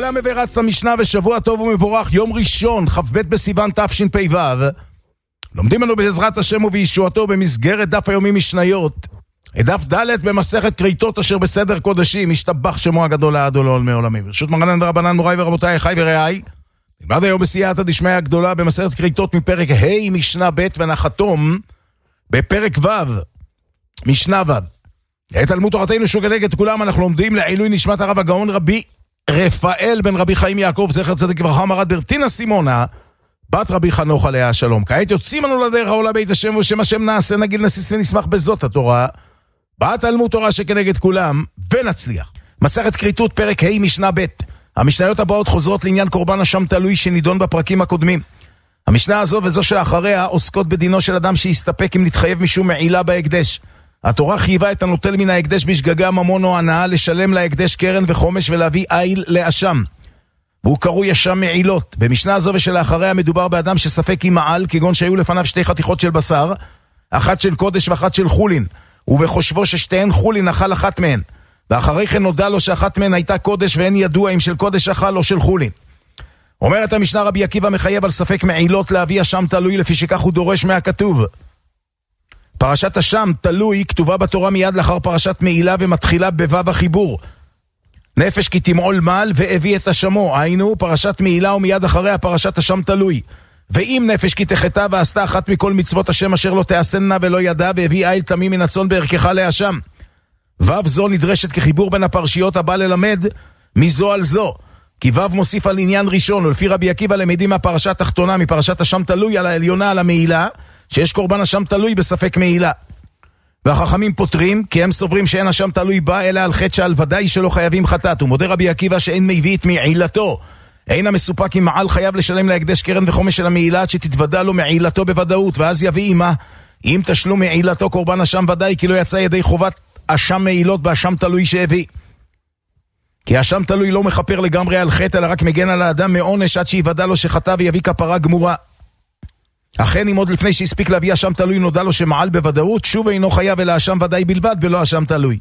אהלן ורץ למשנה ושבוע טוב ומבורך, יום ראשון, כ"ב בסיוון תשפ"ו. לומדים לנו בעזרת השם ובישועתו במסגרת דף היומי משניות, דף ד' במסכת כריתות אשר בסדר קודשים, השתבח שמו הגדול לעד ולעולמי עולמים. ברשות מרנן ורבנן מוריי ורבותיי, אחיי ורעיי, נלמד היום בסייעתא דשמיא הגדולה במסכת כריתות מפרק ה' משנה ב' ונחתום בפרק ו' משנה ו'. את תלמוד תורתנו שוגלג את כולם אנחנו לומדים לעילוי נשמת הרב הגאון רבי רפאל בן רבי חיים יעקב זכר צדיק לברכה מרת ברטינה סימונה בת רבי חנוך עליה השלום. כעת יוצאים אנו לדרך העולה בית השם ושם השם נעשה נגיל נסיס ונשמח בזאת התורה בתלמוד תורה שכנגד כולם ונצליח. מסכת כריתות פרק ה' משנה ב'. המשניות הבאות חוזרות לעניין קורבן אשם תלוי שנידון בפרקים הקודמים. המשנה הזו וזו שאחריה עוסקות בדינו של אדם שיסתפק אם נתחייב משום מעילה בהקדש. התורה חייבה את הנוטל מן ההקדש בשגגה ממון או הנאה לשלם להקדש קרן וחומש ולהביא איל לאשם, והוא קרוי אשם מעילות. במשנה הזו ושלאחריה מדובר באדם שספק אם מעל, כגון שהיו לפניו שתי חתיכות של בשר, אחת של קודש ואחת של חולין, ובחושבו ששתיהן חולין אכל אחת מהן, ואחרי כן נודע לו שאחת מהן הייתה קודש ואין ידוע אם של קודש אכל או של חולין. אומרת המשנה רבי עקיבא מחייב על ספק מעילות להביא אשם תלוי, לפי שכך הוא דורש מהכתוב. פרשת אשם תלוי כתובה בתורה מיד לאחר פרשת מעילה ומתחילה בו"ב החיבור. נפש כי תמעול מעל והביא את אשמו, היינו פרשת מעילה ומיד אחריה פרשת אשם תלוי. ואם נפש כי תחתה ועשתה אחת מכל מצוות השם אשר לא תעשנה ולא ידע והביא איל תמים מן הצאן בערכך לאשם. ו"ב זו נדרשת כחיבור בין הפרשיות הבא ללמד מזו על זו, כי ו"ב מוסיף על עניין ראשון, ולפי רבי עקיבא למדים מהפרשה התחתונה מפרשת אשם תלוי על העליונה על המעילה, שיש קורבן אשם תלוי בספק מעילה. והחכמים פותרים כי הם סוברים שאין אשם תלוי בה אלא על חטא שעל ודאי שלא חייבים חטאת. ומודה רבי עקיבא שאין מביא את מעילתו, אין המסופק אם מעל חייב לשלם להקדש קרן וחומש של המעילה עד שתתוודע לו מעילתו בוודאות, ואז יביא עמה אם תשלום מעילתו קורבן אשם ודאי, כי לא יצא ידי חובת אשם מעילות באשם תלוי שהביא. כי אשם תלוי לא מחפר לגמרי על חטא אלא רק מגן על האדם מעונש עד שיוודע לו שחטא ויביא כפרה גמורה. אכן אם עוד לפני שהספיק להביא אשם תלוי נודע לו שמעל בוודאות, שוב אינו חייב אלא אשם ודאי בלבד ולא אשם תלוי.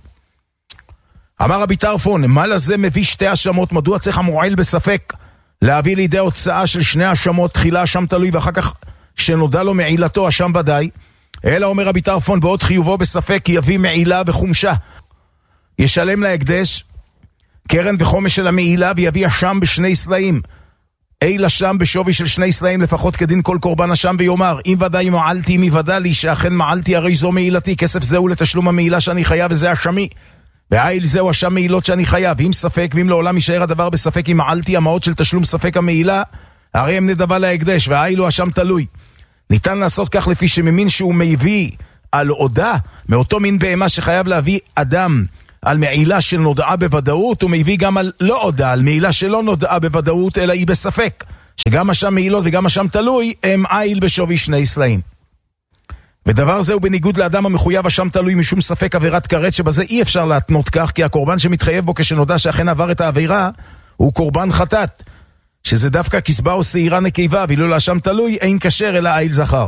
אמר רבי טרפון, מה לזה מביא שתי אשמות? מדוע צריך המועל בספק להביא לידי הוצאה של שני אשמות, תחילה אשם תלוי ואחר כך שנודע לו מעילתו אשם ודאי? אלא אומר רבי טרפון, בעוד חיובו בספק יביא מעילה וחומשה, ישלם להקדש קרן וחומש של המעילה ויביא אשם בשני סלעים, איל אשם בשווי של שני סלעים לפחות כדין כל קורבן אשם, ויאמר אם ודאי מעלתי, אם יוודע לי שאכן מעלתי, הרי זו מעילתי, כסף זהו לתשלום המעילה שאני חייב וזה אשמי, והאיל זהו אשם מעילות שאני חייב. אם ספק ואם לעולם יישאר הדבר בספק אם מעלתי, המעות של תשלום ספק המעילה הרי הם נדבה להקדש, והאיל הוא אשם תלוי. ניתן לעשות כך לפי שממין שהוא מביא על עודה מאותו מין בהמה שחייב להביא אדם על מעילה של נודעה בוודאות, הוא מביא גם על לא עודה, על מעילה שלא נודעה בוודאות אלא היא בספק, שגם אשם מעילות וגם אשם תלוי הם איל בשווי שני סלעים. ודבר זה הוא בניגוד לאדם המחויב אשם תלוי משום ספק עבירת כרת, שבזה אי אפשר להתנות כך, כי הקורבן שמתחייב בו כשנודע שאכן עבר את העבירה הוא קורבן חטאת, שזה דווקא כסבה או שעירה נקבה, ואילו לאשם תלוי אין כשר אלא איל זכר.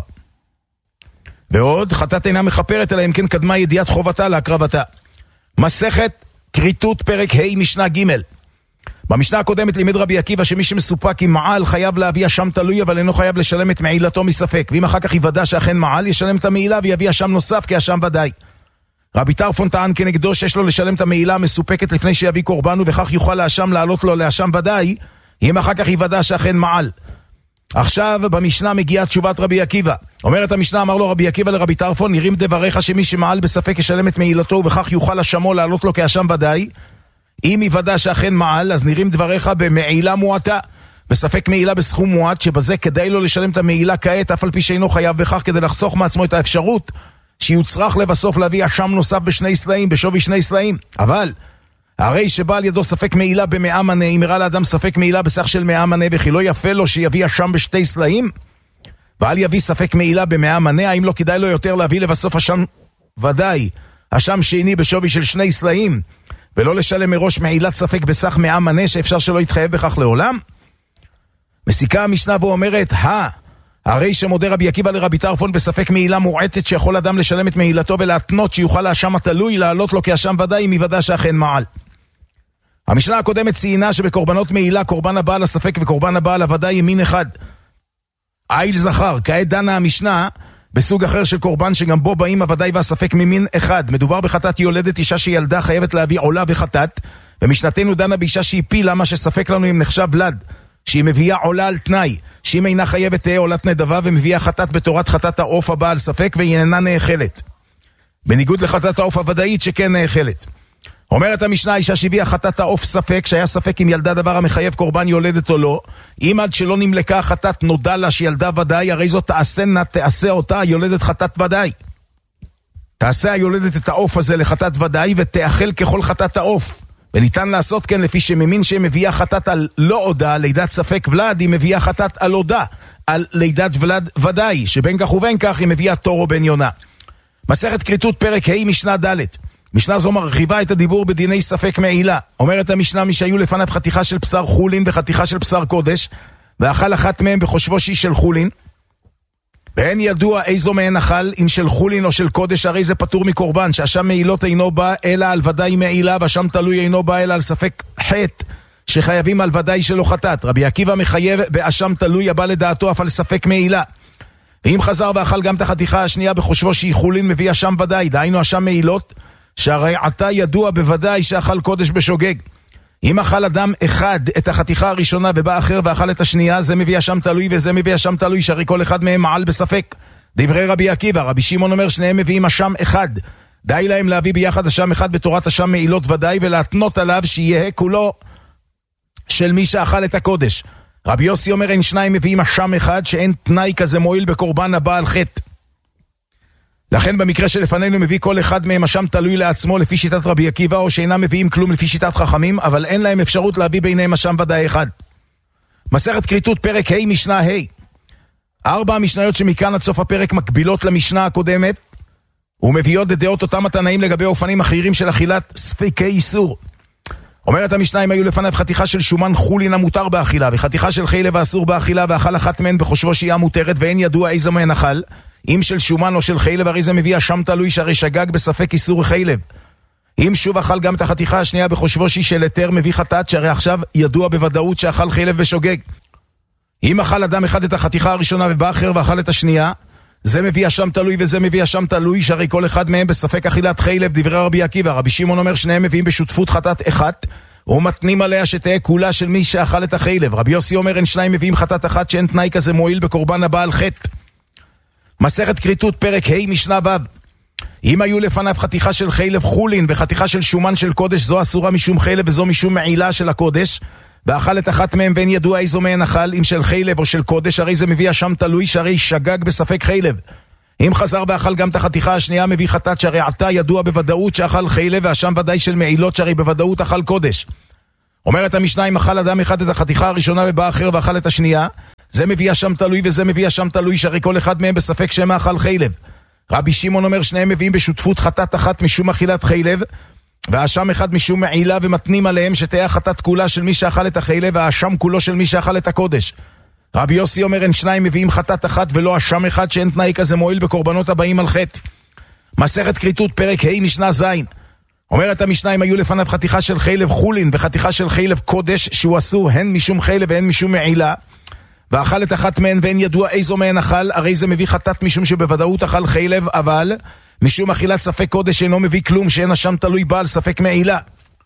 ועוד חטאת אינה מחפרת אלא אם כן קדמה ידיעת חובתה להקרבתה. מסכת כריתות פרק ה' משנה ג'. במשנה הקודמת לימד רבי עקיבא שמי שמסופק עם מעל חייב להביא אשם תלוי אבל אינו חייב לשלם את מעילתו מספק, ואם אחר כך יוודע שאכן מעל ישלם את המעילה ויביא אשם נוסף כאשם ודאי. רבי טרפון טען כנגדו שיש לו לשלם את המעילה המסופקת לפני שיביא קורבן, וכך יוכל לאשם לעלות לו לאשם ודאי אם אחר כך יוודע שאכן מעל. עכשיו במשנה מגיעה תשובת רבי עקיבא. אומרת המשנה, אמר לו רבי עקיבא לרבי טרפון, נראים דבריך שמי שמעל בספק ישלם את מעילתו וכך יוכל אשמו לעלות לו כאשם ודאי. אם יוודע שאכן מעל, אז נראים דבריך במעילה מועטה, בספק מעילה בסכום מועט, שבזה כדאי לו לשלם את המעילה כעת אף על פי שאינו חייב בכך, כדי לחסוך מעצמו את האפשרות שיוצרך לבסוף להביא אשם נוסף בשני סלעים, בשווי שני סלעים. אבל הרי שבא על ידו ספק מעילה ב100 מנה, אם הראה לאדם ספק מעילה בסך של 100 מנה וכי לא יפה לו שיביא אשם בשתי סלעים, ואל יביא ספק מעילה ב100 מנה, האם לא כדאי לו יותר להביא לבסוף אשם ודאי, אשם שני בשווי של שני סלעים, ולא לשלם מראש מעילת ספק בסך 100 מנה שאפשר שלא יתחייב בכך לעולם? מסיקה המשנה ואומרת, הרי שמודה רבי עקיבא לרבי טרפון בספק מעילה מועטת שיכול אדם לשלם את מעילתו ולהתנות שיוכל לאשם התלוי לעלות לו כאשם ודאי אם יוודע שאכן מעל. המשנה הקודמת ציינה שבקורבנות מעילה קורבן הבעל הספק וקורבן הבעל הוודאי ימין אחד. איל זכר, כעת דנה המשנה בסוג אחר של קורבן שגם בו באים הוודאי והספק ממין אחד. מדובר בחטאת יולדת, אישה שילדה חייבת להביא עולה וחטאת, ומשנתנו דנה באישה שהיא פילה, מה שספק לנו אם נחשב ולד, שהיא מביאה עולה על תנאי, שאם אינה חייבת תהיה עולת נדבה, ומביאה חטאת בתורת חטאת העוף הבעל ספק והיא אינה נאכלת, בניגוד לחטאת העוף הוודאית שכן נאכלת. אומרת המשנה, אישה שהביאה חטאת העוף ספק, שהיה ספק אם ילדה דבר המחייב קורבן יולדת או לא, אם עד שלא נמלקה חטאת נודע לה שילדה ודאי, הרי זאת תעשה אותה יולדת חטאת ודאי. תעשה היולדת את העוף הזה לחטאת ודאי, ותאכל ככל חטאת העוף. וניתן לעשות כן לפי שממין שמביאה חטאת על לא הודע, לידת ספק ולד, היא מביאה חטאת על הודע, על לידת ולד ודאי, שבין כך ובין כך היא מביאה תור או בן יונה. מסכת כריתות פרק ה' משנה ד'. משנה זו מרחיבה את הדיבור בדיני ספק מעילה. אומרת המשנה, מי שהיו לפניו חתיכה של בשר חולין וחתיכה של בשר קודש, ואכל אחת מהם בחושבו שהיא של חולין, ואין ידוע איזו מהן אכל, אם של חולין או של קודש, הרי זה פטור מקורבן, שהשם מעילות אינו בא אלא על ודאי מעילה, והשם תלוי אינו בא אלא על ספק חטא, שחייבים על ודאי שלא חטאת. רבי עקיבא מחייב באשם תלוי הבא לדעתו אף על ספק מעילה. ואם חזר ואכל גם את החתיכה השנייה בחושבו שהיא חולין, מביא אשם ודאי, דהיינו אשם מעילות, שהרי עתה ידוע בוודאי שאכל קודש בשוגג. אם אכל אדם אחד את החתיכה הראשונה ובא אחר ואכל את השנייה, זה מביא אשם תלוי וזה מביא אשם תלוי, שהרי כל אחד מהם מעל בספק. דברי רבי עקיבא, רבי שמעון אומר שניהם מביאים אשם אחד, די להם להביא ביחד אשם אחד בתורת אשם מעילות ודאי, ולהתנות עליו שיהיה כולו של מי שאכל את הקודש. רבי יוסי אומר אין שניים מביאים אשם אחד, שאין תנאי כזה מועיל בקורבן הבא על חטא. לכן במקרה שלפנינו מביא כל אחד מהם אשם תלוי לעצמו לפי שיטת רבי עקיבא, או שאינם מביאים כלום לפי שיטת חכמים, אבל אין להם אפשרות להביא ביניהם אשם ודאי אחד. מסכת כריתות פרק ה' משנה ה'. 4 המשניות שמכאן עד סוף הפרק מקבילות למשנה הקודמת, ומביאות דעות אותם התנאים לגבי אופנים אחרים של אכילת ספקי איסור. אומרת המשנה, אם היו לפניו חתיכה של שומן חולין המותר באכילה, וחתיכה של חילב האסור באכילה, ואכל אחת מהן בחושבו שהיא המותרת, ואין ידוע איזו מהן אכל, אם של שומן או של חילב, הרי זה מביא אשם תלוי, שהרי שגג בספק איסור חילב. אם שוב אכל גם את החתיכה השנייה בחושבו שהיא של היתר, מביא חטאת, שהרי עכשיו ידוע בוודאות שאכל חילב ושוגג. אם אכל אדם אחד את החתיכה הראשונה ובא אחר ואכל את השנייה, זה מביא אשם תלוי וזה מביא אשם תלוי, שהרי כל אחד מהם בספק אכילת חילב. דברי רבי עקיבא, רבי שמעון אומר שניהם מביאים בשותפות חטאת אחת, ומתנים עליה שתהיה כולה של מי שאכל את החילב. רבי יוסי אומר אין שניים מביאים חטאת אחת, שאין תנאי כזה מועיל בקורבן הבעל חטא. מסכת כריתות פרק ה' משנה ו'. אם היו לפניו חתיכה של חילב חולין וחתיכה של שומן של קודש, זו אסורה משום חילב וזו משום מעילה של הקודש, ואכל את אחת מהם ואין ידוע איזו מהן אכל, אם של חילב או של קודש, הרי זה מביא אשם תלוי, שהרי שגג בספק חילב. אם חזר ואכל גם את החתיכה השנייה, מביא חטאת, שהרי עתה ידוע בוודאות שאכל חילב, והשם ודאי של מעילות, שהרי בוודאות אכל קודש. אומרת המשנה, אם אכל אדם אחד את החתיכה הראשונה ובא אחר ואכל את השנייה, זה מביא אשם תלוי וזה מביא אשם תלוי, שהרי כל אחד מהם בספק שמה אכל חילב. רבי שמעון אומר שניהם מביאים בשותפות חטאת אחת משום אכילת חילב, והאשם אחד משום מעילה, ומתנים עליהם שתהיה חטאת כולה של מי שאכל את החילב, והאשם כולו של מי שאכל את הקודש. רבי יוסי אומר אין שניים מביאים חטאת אחת ולא אשם אחד, שאין תנאי כזה מועיל בקורבנות הבאים על חטא. מסכת כריתות פרק ה' משנה ז'. אומרת המשנה, אם היו לפניו חתיכה של חילב חולין וחתיכה של חילב קודש, שהוא אסור הן משום חילב והן משום מעילה, ואכל את אחת מהן ואין ידוע איזו מהן אכל, הרי זה מביא חטאת משום שבוודאות אכל חילב, אבל משום אכילת ספק קודש אינו מביא כלום, שאין אשם תלוי בעל ספק מעילה.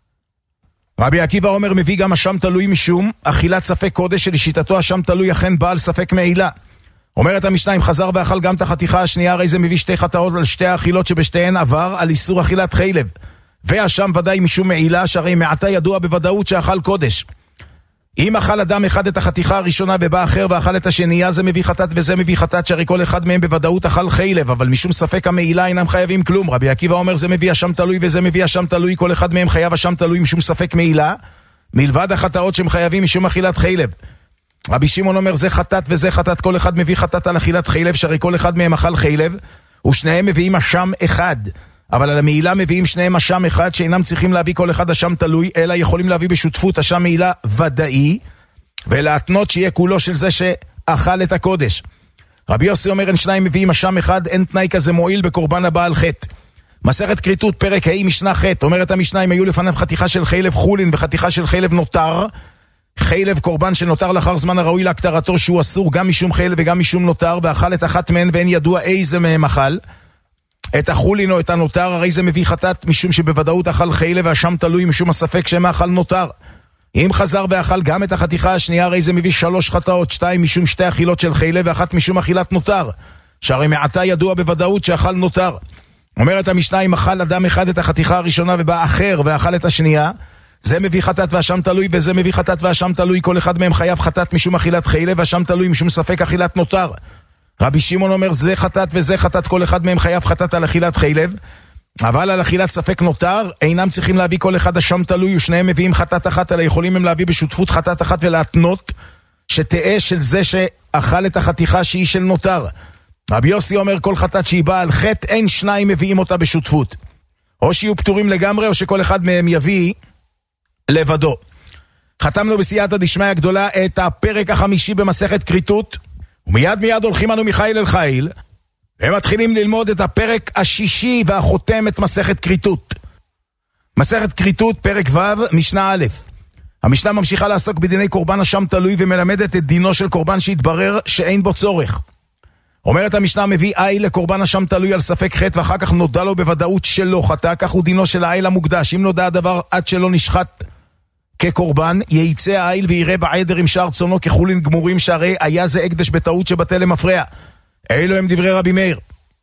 רבי עקיבא אומר מביא גם אשם תלוי משום אכילת ספק קודש, שלשיטתו אשם תלוי אכן בעל ספק מעילה. אומרת המשנה, אם חזר ואכל גם את החתיכה השנייה, הרי זה מביא שתי חטאות על שתי האכילות שבשתיהן עבר על איסור אכילת חילב, והאשם ודאי משום מעילה, שהרי מעתה ידוע בוודאות שאכל קודש. אם אכל אדם אחד את החתיכה הראשונה ובא אחר ואכל את השנייה, זה מביא חטאת וזה מביא חטאת, שהרי כל אחד מהם בוודאות אכל חילב, אבל משום ספק המעילה אינם חייבים כלום. רבי עקיבא אומר זה מביא אשם תלוי וזה מביא אשם תלוי, כל אחד מהם חייב אשם תלוי משום ספק מעילה, מלבד החטאות שהם חייבים משום אכילת חילב. רבי שמעון אומר זה חטאת וזה חטאת, כל אחד מביא חטאת על אכילת חילב, שהרי כל אחד מהם אכל חילב, ושניהם מביאים אשם אחד, אבל על המעילה מביאים שניהם אשם אחד, שאינם צריכים להביא כל אחד אשם תלוי, אלא יכולים להביא בשותפות אשם מעילה ודאי, ולהתנות שיהיה כולו של זה שאכל את הקודש. רבי יוסי אומר אין שניים מביאים אשם אחד, אין תנאי כזה מועיל בקורבן הבעל חטא. מסכת כריתות, פרק ה' משנה ח', אומרת המשנה, אם היו לפניו חתיכה של חלב חולין וחתיכה של חלב נותר, חלב קורבן שנותר לאחר זמן הראוי להקטרתו, שהוא אסור גם משום חלב וגם משום נותר, ואכל את אחת מהן ואין ידוע איזה מהם אכל, את החולין או את הנותר, הרי זה מביא חטאת, משום שבוודאות אכל חלב והשם תלוי משום הספק שמה אכל נותר. אם חזר ואכל גם את החתיכה השנייה, הרי זה מביא 3 חטאות, 2 משום 2 אכילות של חלב ואחת משום אכילת נותר, שהרי מעתה ידוע בוודאות שאכל נותר. אומרת המשנה, אם אכל אדם אחד את החתיכה הראשונה ובא אחר ואכל את השנייה, זה מביא חטאת והשם תלוי, וזה מביא חטאת והשם תלוי, כל אחד מהם חייב חטאת משום אכילת חלב והשם תלוי משום ספק אכילת נותר. רבי שמעון אומר, זה חטאת וזה חטאת, כל אחד מהם חייב חטאת על אכילת חלב, אבל על אכילת ספק נותר אינם צריכים להביא כל אחד השם תלוי, ושניהם מביאים חטאת אחת, אלא יכולים הם להביא בשותפות חטאת אחת ולהתנות שתאה של זה שאכל את החתיכה שהיא של נותר. רבי יוסי אומר, כל חטאת שהיא באה על חטא, אין שניים מביאים אותה בשותפות, או שיהיו פטורים לגמרי או שכל אחד מהם יביא לבדו. חתמנו בסייעתא דשמיא הגדולה את הפרק החמישי במסכת כריתות, ומיד הולכים אנו מחיל אל חיל ומתחילים ללמוד את הפרק השישי והחותם את מסכת כריתות. מסכת כריתות, פרק ו', משנה א'. המשנה ממשיכה לעסוק בדיני קורבן השם תלוי ומלמדת את דינו של קורבן שהתברר שאין בו צורך. אומרת המשנה, מביא איל לקורבן השם תלוי על ספק חטא ואחר כך נודע לו בוודאות שלא חטא, כך הוא דינו של האיל המוקדש. אם נודע הדבר עד שלא נשחט כקורבן, יצא האיל ויראה בעדר עם שער צונו כחולין גמורים, שהרי היה זה הקדש בטעות שבטל למפרע. אלו הם דברי רבי מאיר.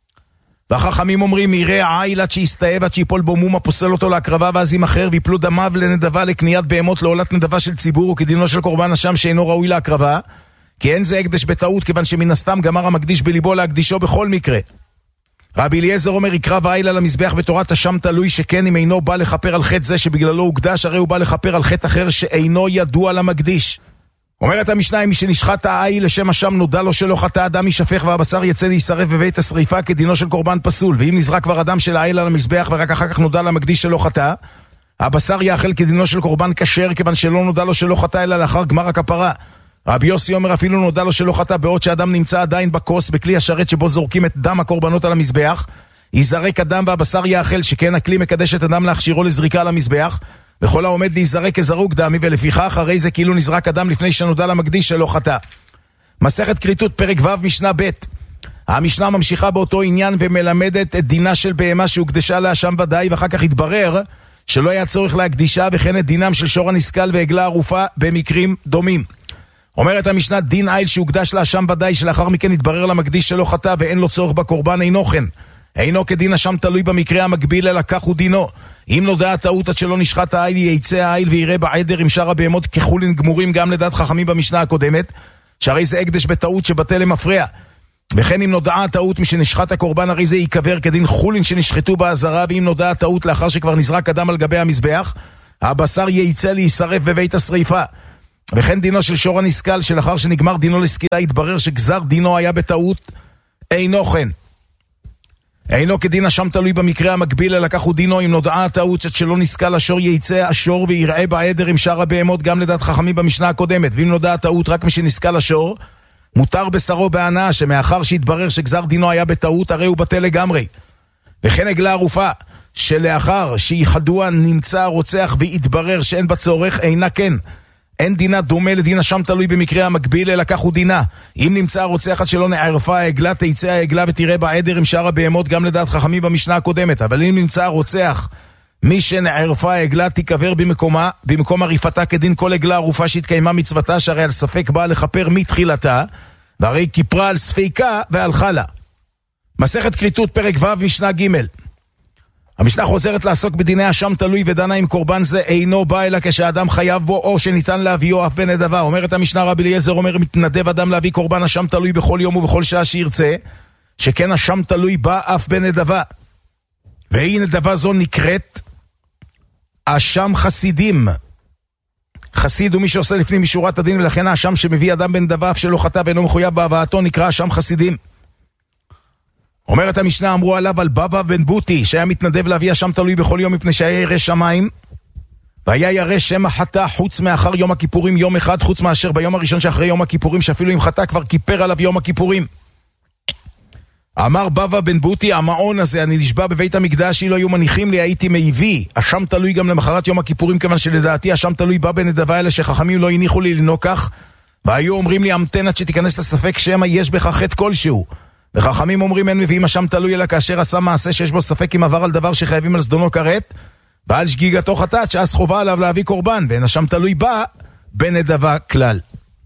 והחכמים אומרים, יראה האיל עד שיסתאב, עד שיפול בו מום הפוסל אותו להקרבה, ואז ימחר ויפלו דמיו לנדבה לקניית בהמות לעולת נדבה של ציבור, וכדינו של קורבן השם שאינו ראוי להקרבה, כי אין זה הקדש בטעות, כיוון שמן הסתם גמר המקדיש בליבו להקדישו בכל מקרה. רבי אליעזר אומר, יקרב האיל על המזבח בתורת השם תלוי, שכן אם אינו בא לחפר על חטא זה שבגללו הוקדש, הרי הוא בא לחפר על חטא אחר שאינו ידוע למקדיש. אומרת המשנה, מי שנשחט האיל לשם השם נודע לו שלא חטא, אדם יישפך והבשר יצא להישרף בבית השריפה, כדינו של קורבן פסול. ואם נזרק כבר אדם של האיל על המזבח ורק אחר כך נודע למקדיש שלא חטא, הבשר יאכל כדינו של קורבן כשר, כיוון שלא נודע לו שלא חטא אלא לאחר גמר הכפרה. רבי יוסי אומר, אפילו נודע לו שלא חטא, בעוד שאדם נמצא עדיין בכוס, בכלי השרת שבו זורקים את דם הקורבנות על המזבח, ייזרק הדם והבשר יאכל, שכן הכלי מקדש את הדם להכשירו לזריקה על המזבח, וכל העומד להיזרק כזרוק דמי, ולפיכך הרי זה כאילו נזרק הדם לפני שנודע למקדיש שלא חטא. מסכת כריתות, פרק ו', משנה ב'. המשנה ממשיכה באותו עניין ומלמדת את דינה של בהמה שהוקדשה להשם ודאי, ואחר כך התברר שלא היה צורך להקדישה, וכן את דינם של שור הנסכל ועגלה ערופה במקרים דומים. אומרת המשנה, דין איל שהוקדש להשם ודאי, שלאחר מכן התברר למקדיש שלא חטא ואין לו צורך בקורבן, אינו כן. אינו כדין השם תלוי במקרה המקביל, אלא כך הוא דינו. אם נודע הטעות עד שלא נשחט האיל, יצא האיל ויראה בעדר עם שאר הבהמות כחולין גמורים, גם לדעת חכמים במשנה הקודמת, שהרי זה הקדש בטעות שבטל למפרע. וכן אם נודעה הטעות משנשחט הקורבן, הרי זה ייקבר כדין חולין שנשחטו בעזרה, ואם נודעה הטעות לאחר שכבר נזרק אדם על גבי המזבח, הבשר יצא להישרף בבית השריפה. וכן דינו של שור הנסכל, שלאחר שנגמר דינו לסקילה התברר שגזר דינו היה בטעות, אינו כן. אינו כדין השם תלוי במקרה המקביל, אלא כך הוא דינו. אם נודעה הטעות עד שלא נסכל השור, יצא השור ויראה בעדר עם שאר הבהמות, גם לדעת חכמים במשנה הקודמת. ואם נודעה הטעות רק משנסכל השור, מותר בשרו בהנאה, שמאחר שהתברר שגזר דינו היה בטעות, הרי הוא בטל לגמרי. וכן עגלה ערופה, שלאחר שיחדוע נמצא הרוצח והתברר שאין בצורך, אינה כן. אין דינה דומה לדין השם תלוי במקרה המקביל, אלא כך הוא דינה. אם נמצא הרוצח עד שלא נערפה העגלה, תצא העגלה ותראה בעדר עם שאר הבהמות, גם לדעת חכמים במשנה הקודמת. אבל אם נמצא הרוצח, מי שנערפה העגלה תיקבר במקומה, במקום עריפתה, כדין כל עגלה ערופה שהתקיימה מצוותה, שהרי על ספק באה לכפר מתחילתה, והרי כיפרה על ספיקה והלכה לה. מסכת כריתות, פרק ו', משנה ג'. המשנה חוזרת לעסוק בדיני השם תלוי, ודנה עם קורבן זה אינו בא אלא כשאדם חייב בו, או שניתן להביאו אף בנדבה. אומרת המשנה, רבי אליעזר אומר, מתנדב אדם להביא קורבן השם תלוי בכל יום ובכל שעה שירצה, שכן השם תלוי בא אף בנדבה. והיא נדבה זו נקראת השם חסידים. חסיד הוא מי שעושה לפנים משורת הדין, ולכן השם שמביא אדם בנדבה אף שלא חטא ואינו מחויב בהבאתו נקרא השם חסידים. אומרת המשנה, אמרו עליו על בבא בן בוטי, שהיה מתנדב להביא השם תלוי בכל יום, מפני שהיה ירא שמיים, והיה ירא שמא חטא חוץ מאחר יום הכיפורים יום אחד, חוץ מאשר ביום הראשון שאחרי יום הכיפורים, שאפילו אם חטא כבר כיפר עליו יום הכיפורים. אמר בבא בן בוטי, המעון הזה, אני נשבע בבית המקדש, אילו היו מניחים לי, הייתי מיבי. אשם תלוי גם למחרת יום הכיפורים, כיוון שלדעתי אשם תלוי בא בנדבה האלה שחכמים לא הניחו לי לנוקח, והיו אומרים לי, המתנת שתיכנס לספק שמא יש בך חטא כלשהו. וחכמים אומרים, אין מביאים אשם תלוי אלא כאשר עשה מעשה שיש בו ספק אם עבר על דבר שחייבים על סדונו כרת, ועל שגיגתו חטאת שאז חובה עליו להביא קורבן, ואין אשם תלוי בא בנדבה כלל.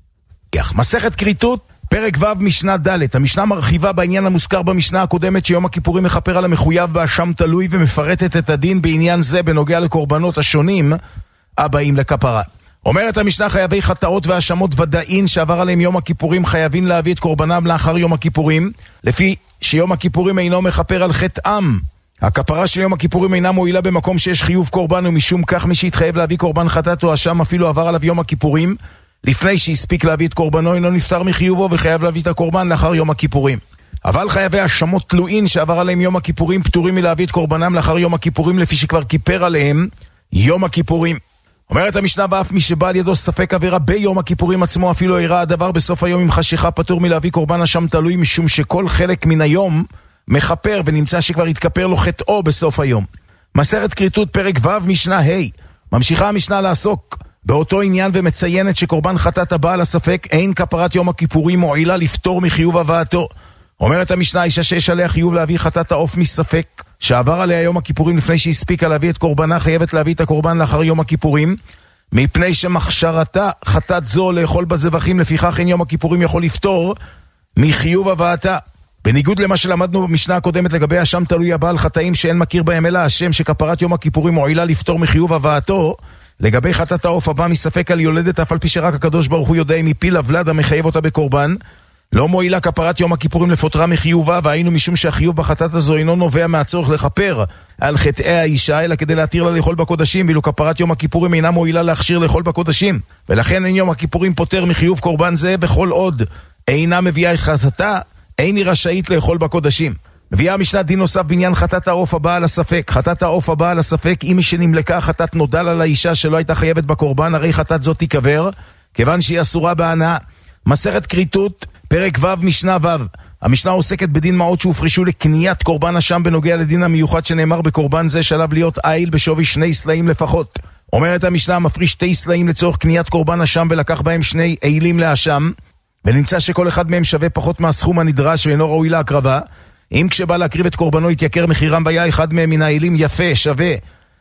כך, מסכת כריתות, פרק ו' משנה ד'. המשנה מרחיבה בעניין המוזכר במשנה הקודמת שיום הכיפורים מחפר על המחויב באשם תלוי ומפרטת את הדין בעניין זה בנוגע לקורבנות השונים הבאים לכפרה. אומרת המשנה, חייבי חטאות והאשמות ודאין שעבר עליהם יום הכיפורים חייבים להביא את קורבנם לאחר יום הכיפורים, לפי שיום הכיפורים אינו מחפר על חטאם. הכפרה של יום הכיפורים אינה מועילה במקום שיש חיוב קורבן, ומשום כך מי שהתחייב להביא קורבן חטאת או אשם אפילו עבר עליו יום הכיפורים לפני שהספיק להביא את קורבנו אינו נפטר מחיובו וחייב להביא את הקורבן לאחר יום הכיפורים. אבל חייבי האשמות תלויים שעבר עליהם יום הכיפורים פטורים מלהביא את קורבנם לאחר יום הכיפורים לפי שכבר כיפר עליהם יום הכיפורים. אומרת המשנה, ואף מי שבא על ידו ספק עבירה ביום הכיפורים עצמו אפילו אירע הדבר בסוף היום עם חשיכה פטור מלהביא קורבן אשם תלוי, משום שכל חלק מן היום מחפר ונמצא שכבר התכפר לו חטאו בסוף היום. מסכת כריתות פרק ו' משנה ה'. ממשיכה המשנה לעסוק באותו עניין ומציינת שקורבן חטאת הבא על הספק אין כפרת יום הכיפורים מועילה לפטור מחיוב הבאתו. אומרת המשנה, אישה שיש עליה חיוב להביא חטאת העוף מספק שעבר עליה יום הכיפורים לפני שהספיקה להביא את קורבנה, חייבת להביא את הקורבן לאחר יום הכיפורים, מפני שמחשרתה חטאת זו לאכול בזבחים, לפיכך אין יום הכיפורים יכול לפטור מחיוב הבאתה. בניגוד למה שלמדנו במשנה הקודמת לגבי אשם תלוי הבא על חטאים שאין מכיר בהם אלא השם, שכפרת יום הכיפורים מועילה לפטור מחיוב הבאתו, לגבי חטאת העוף הבא מספק על יולדת, אף על פי שרק הקדוש ברוך הוא יודע אם הפיל הוולד המחייב אותה בקורבן, לא מועילה כפרת יום הכיפורים לפוטרה מחיובה, והיינו משום שהחיוב בחטאת הזו אינו נובע מהצורך לכפר על חטאי האישה, אלא כדי להתיר לה לאכול בקודשים, ואילו כפרת יום הכיפורים אינה מועילה להכשיר לאכול בקודשים, ולכן אין יום הכיפורים פוטר מחיוב קורבן זה, בכל עוד אינה מביאה את חטאתה, אין היא רשאית לאכול בקודשים. מביאה המשנה דין נוסף בעניין חטאת העוף הבא על הספק. חטאת העוף הבא על הספק, אם מי שנמלקה חטאת נודע לה לאישה שלא הייתה חייבת בקורבן, הרי חטאת זאת תיקבר, כיוון שהיא אסורה בהנאה. מסכת כריתות פרק ו' משנה ו'. המשנה עוסקת בדין מעות שהופרשו לקניית קורבן אשם בנוגע לדין המיוחד שנאמר בקורבן זה שעליו להיות איל בשווי 2 סלעים לפחות. אומרת המשנה, מפריש 2 סלעים לצורך קניית קורבן אשם ולקח בהם 2 אילים לאשם, ונמצא שכל אחד מהם שווה פחות מהסכום הנדרש ואינו ראוי להקרבה, אם כשבא להקריב את קורבנו יתייקר מחירם והיה אחד מהם מן האילים יפה שווה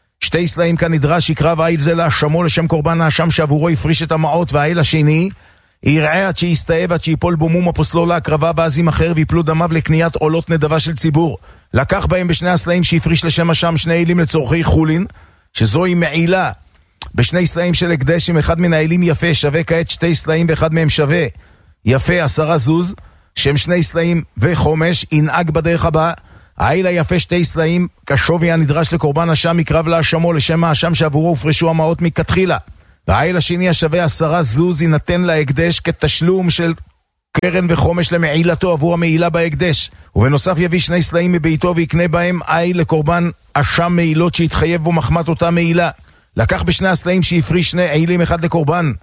2 סלעים כנדרש, יקרב האיל זה לאשמו לשם קורבן האשם שעבורו יפריש את המעות, והאיל השני יראה עד שיסתאב עד שיפול בו מום הפוסלו להקרבה, ואז ימחר ויפלו דמיו לקניית עולות נדבה של ציבור. לקח בהם ב2 הסלעים שהפריש לשם אשם 2 אילים לצורכי חולין, שזוהי מעילה ב2 סלעים של הקדש, עם אחד מן האילים יפה שווה כעת 2 סלעים ואחד מהם שווה יפה 10 זוז, שהם 2 סלעים וחומש, ינהג בדרך הבאה. האיל היפה 2 סלעים כשווי הנדרש לקורבן אשם יקרב לאשמו לשם האשם שעבורו הופרשו המעות מכתחילה. והאיל השני השווה 10 זוז יינתן להקדש כתשלום של קרן וחומש למעילתו עבור המעילה בהקדש, ובנוסף יביא 2 סלעים מביתו ויקנה בהם איל לקורבן אשם מעילות שהתחייב בו מחמת אותה מעילה. לקח ב2 הסלעים שהפריש 2 אילים, אחד לקורבן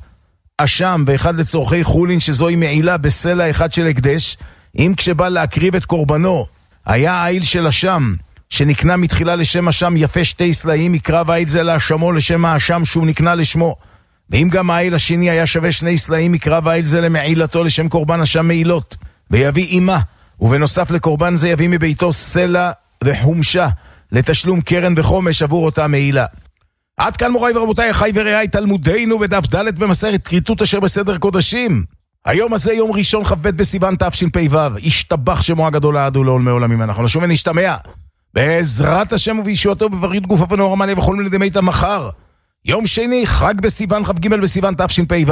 אשם ואחד לצורכי חולין, שזוהי מעילה בסלע אחד של הקדש. אם כשבא להקריב את קורבנו היה האיל של אשם שנקנה מתחילה לשם אשם יפה 2 סלעים, יקרב האיל זה לאשמו לשם האשם שהוא נקנה לשמו. ואם גם האיל השני היה שווה 2 סלעים, יקרב האיל זה למעילתו לשם קורבן אשם מעילות, ויביא אימה, ובנוסף לקורבן זה יביא מביתו סלע וחומשה לתשלום קרן וחומש עבור אותה מעילה. עד כאן מוריי ורבותיי, אחי ורעיי, תלמודנו בדף ד' במסכת כריתות אשר בסדר קודשים. היום הזה יום ראשון כ"ב בסיוון תשפ"ו, ישתבח שמו הגדול לעד ולעולמי עולמים. אנחנו נשוב ונשתמע בעזרת השם ובישועתו בברית גוף אף ונאור מלא וכל מיני דמי מחר, יום שני חג בסיוון כ"ג בסיוון תשפ"ו.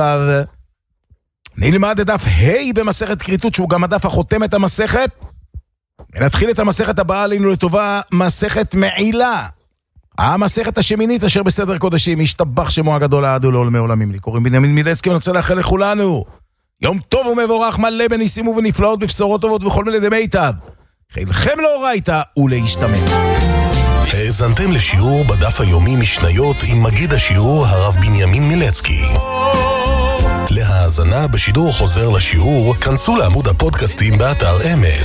נלמד את דף ה' במסכת כריתות, שהוא גם הדף החותם את המסכת, ונתחיל את המסכת הבאה עלינו לטובה, מסכת מעילה, המסכת השמינית אשר בסדר קודשים. ישתבח שמו הגדול לעד ולעולמי עולמים. לי קוראים בנימין מילצקי, ונרצה לאחל לכולנו יום טוב ומבורך, מלא בניסים ובנפלאות, בבשורות טובות וכל מיני דמי טוב. חילכם לאורייתא ולהשתמע. האזנתם לשיעור בדף היומי משניות עם מגיד השיעור הרב בנימין מילצקי. להאזנה בשידור חוזר לשיעור כנסו לעמוד הפודקאסטים באתר אמס.